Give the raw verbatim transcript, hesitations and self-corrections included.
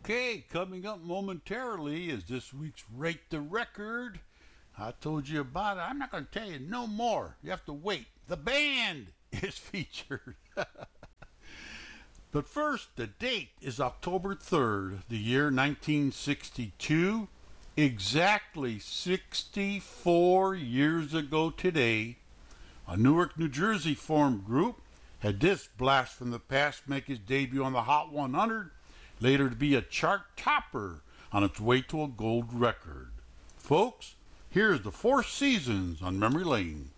Okay, coming up momentarily is this week's Rate the Record. I told you about it. I'm not going to tell you no more. You have to wait. The band is featured. But first, the date is October third, the year nineteen sixty-two. Exactly sixty-four years ago today, a Newark, New Jersey formed group had this blast from the past make its debut on the Hot one hundred, later to be a chart topper on its way to a gold record. Folks, here's the Four Seasons on Memory Lane.